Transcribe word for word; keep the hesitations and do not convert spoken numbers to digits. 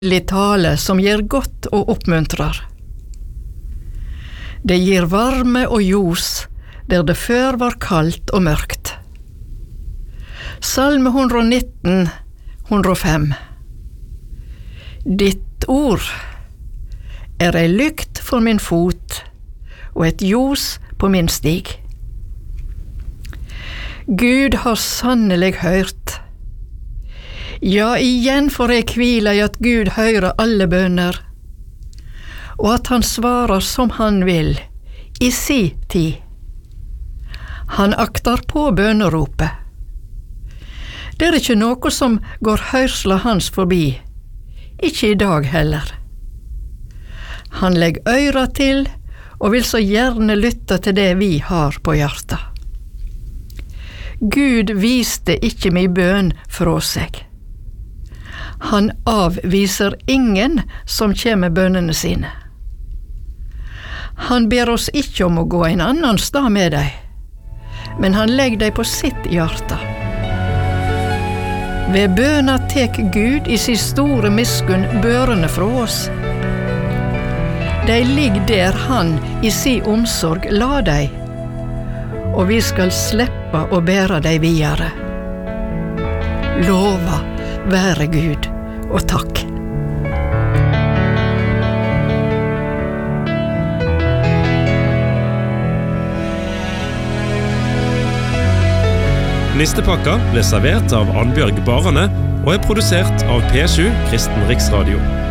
Litt tale som gir godt og oppmuntrer. Det gir varme og ljos der det før var kaldt og mørkt. Salme one nineteen, one oh five. Ditt ord er ei lykt for min fot og et ljos på min stig. Gud har sannelig hørt. Ja, igjen får jeg hvile i at Gud hører alle bønner, og at han svarer som han vil, i si tid. Han aktar på bøneropet. Det er ikke noe som går hørsla hans forbi, ikke i dag heller. Han legger øyra til, og vil så gjerne lytte til det vi har på hjertet. Gud viste ikke min bønn fra seg. Han avviser ingen som kommer med bønnene sine. Han ber oss ikke om å gå en annen stad med deg, men han legger deg på sitt hjerte. Ved bøna tek Gud i sin store miskunn børene fra oss. De ligger der han i sin omsorg la deg, og vi skal slippe å bære deg videre. Lova være Gud, og takk. Nistepakka ble servert av Annbjørg Barane og er produsert av P sju Kristen Riksradio.